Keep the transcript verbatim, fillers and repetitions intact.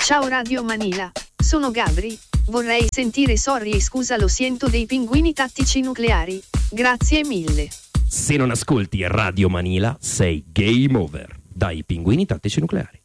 Ciao Radio Manila, sono Gabri, vorrei sentire Sorry e scusa lo siento dei Pinguini Tattici Nucleari, grazie mille. Se non ascolti Radio Manila sei game over, dai Pinguini Tattici Nucleari.